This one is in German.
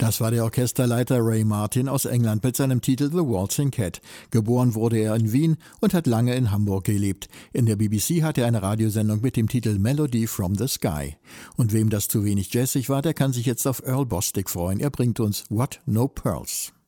Das war der Orchesterleiter Ray Martin aus England mit seinem Titel The Waltzing Cat. Geboren wurde er in Wien und hat lange in Hamburg gelebt. In der BBC hat er eine Radiosendung mit dem Titel Melody from the Sky. Und wem das zu wenig jazzig war, der kann sich jetzt auf Earl Bostic freuen. Er bringt uns What No Pearls.